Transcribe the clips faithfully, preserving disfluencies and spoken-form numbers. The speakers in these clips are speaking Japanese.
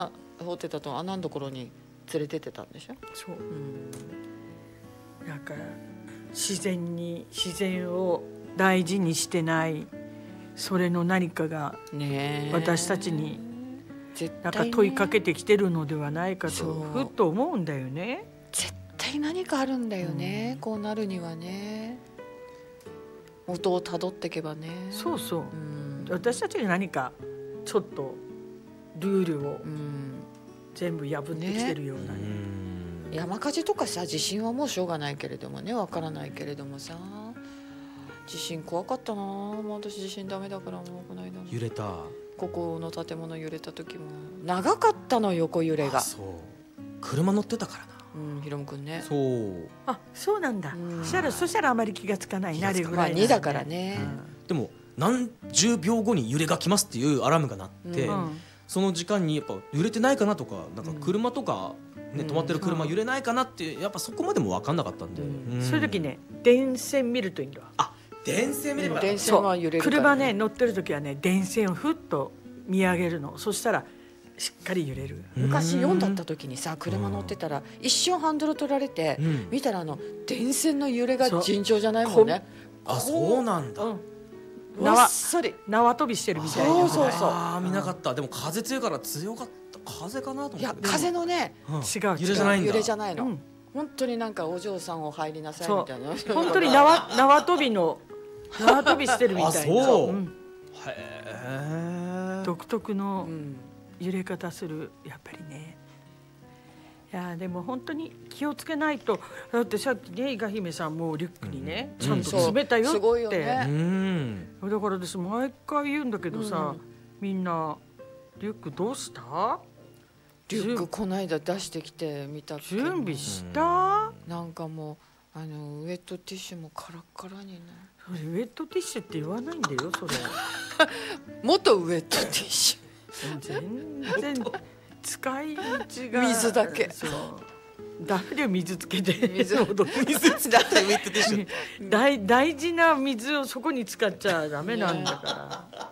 ホテルとあ何ところに連れてってたんでしょ。 そう、 うん、 だから自然に自然を大事にしてないそれの何かが私たちになんか問いかけてきてるのではないかとふっと思うんだよね。 絶対何かあるんだよね、うん、こうなるにはね、元をたどっていけばね。 そうそう、うん、私たちに何かちょっとルールを全部破ってきてるような、ねね、山火事とかさ、地震はもうしょうがないけれどもね、わからないけれどもさ、地震怖かったな。もう私地震ダメだから、もうこの間も揺れた、 ここの建物揺れた時も長かったの、横揺れが。 あ、そう、車乗ってたからな。 うん、ひろむくんね。 そう、 あ、そうなんだ、うん、そしたらそしたらあまり気がつかないな、 れぐらい、ね、にだからね、 うん、でも何十秒後に揺れが来ますっていうアラームが鳴って、うん、その時間にやっぱ揺れてないかなとか、なんか車とか、ね、うん、止まってる車揺れないかなって、やっぱそこまでも分かんなかったんで、 うんうん、そういう時ね、電線見るといいんだわ。 あ、電線見れば、 電線は揺れるからね。 車ね乗ってる時はね、電線をふっと見上げるの。そしたらしっかり揺れる。 昔よんだった時にさ、車乗ってたら一瞬ハンドル取られて、うん、見たらあの電線の揺れが尋常じゃないもんね。 あ、そうなんだ、うん、 わっさり縄跳びしてるみたいな。 そうそうそう、 あー、見なかった。でも風強いから強かった。風かなと思って。 いや、風のね、 うん、違う、 揺れじゃないんだ。 揺れじゃないの、うん、本当になんかお嬢さんを入りなさいみたいな、 本当に縄縄跳びの縄跳びしてるみたいな。 あ、そう、 うん、 へー、 独特の揺れ方する、やっぱりね。いやでも本当に気をつけないと。だってさっきね、伊賀姫さんもリュックにね、うん、ちゃんと詰めたよって、うん、すごいよね、うん、だから私毎回言うんだけどさ、うん、みんなリュックどうした？ リュックこの間出してきてみたっけ。 準備した？ なんかもうあのウェットティッシュもカラッカラになる。 それウェットティッシュって言わないんだよ、それ元ウェットティッシュ全然使い道が水だけ。 そう、ダメだよ、水つけて水水だってウェットティッシュ大, 大事な水をそこに使っちゃダメなんだから、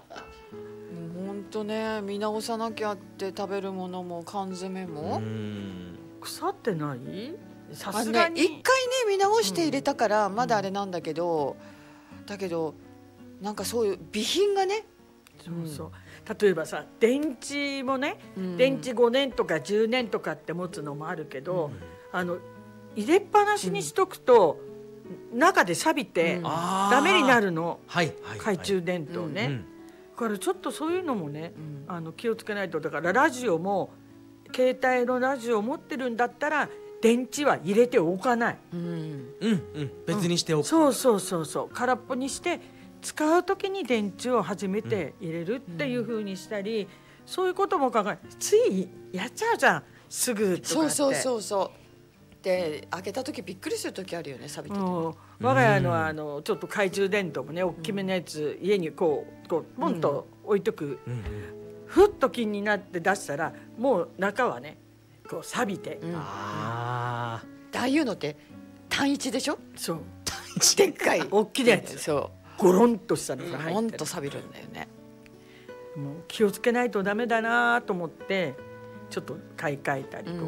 もうほんとね、見直さなきゃって。食べるものも缶詰も腐ってない？さすがに一回ね見直して入れたからまだあれなんだけど、うん、だけどなんかそういう備品がね、 そうそう、うん、例えばさ、電池もね、うん、電池ごねんとかじゅうねんとかって持つのもあるけど、うん、あの入れっぱなしにしとくと、うん、中で錆びてダメになるの、はいはいはい、懐中電灯ね、うん、だからちょっとそういうのもね、うん、あの気をつけないと。だからラジオも携帯のラジオを持ってるんだったら電池は入れておかない、 うんうんうん、別にしておく、うん、 そうそうそうそう、空っぽにして使う時に電池を初めて入れるっていう風にしたり、うん、そういうことも考え、ついやっちゃうじゃん、すぐとかって。 そうそうそうそう。で開けた時びっくりする時あるよね、錆びてて、うん、 我が家のあのちょっと懐中電灯もね、大きめのやつ、うん、家にこうこうポンと置いとく、うん、ふっと気になって出したらもう中はねこう錆びて、うん、 ああ、ああいうのって単一でしょ。 そう、 単一でっかい大きなやつ、そうゴロンとしたのが入ってる、 ゴロンと錆びるんだよね。 もう気をつけないとダメだなと思ってちょっと買い替えたりとか、うん、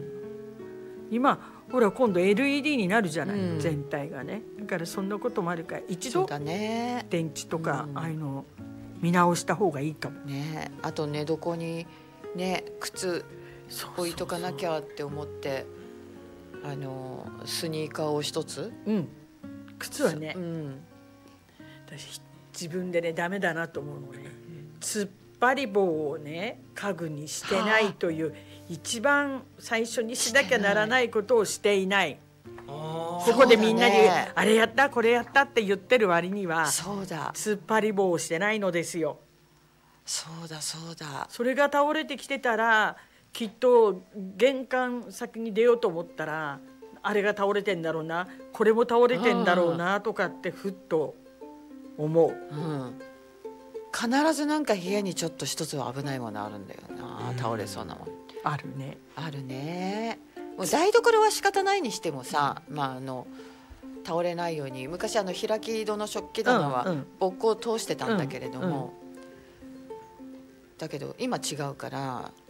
今ほら今度 エルイーディー になるじゃない、うん、全体がね。だからそんなこともあるから一度電池とか、うん、ああいうの見直した方がいいかもね。あと寝床にね靴置いとかなきゃって思って、あのスニーカーを一つ、 うん、靴はね、うん、私自分でねダメだなと思うのね、突っ張り棒をね家具にしてないという一番最初にしなきゃならないことをしていない。ここでみんなに、ね、あれやったこれやったって言ってる割には、 そうだ、 突っ張り棒をしてないのですよ。 そうだそうだ。 それが倒れてきてたらきっと玄関先に出ようと思ったらあれが倒れてんだろうな、これも倒れてんだろうなとかってふっと思う、うん、 必ずなんか部屋にちょっと一つは危ないものあるんだよな、うん、倒れそうなもんあるね。 あるね。もう台所は仕方ないにしてもさ、まあ、あの倒れないように昔あの開き戸の食器棚はボッコを通してたんだけれども、うんうん、だけど今違うから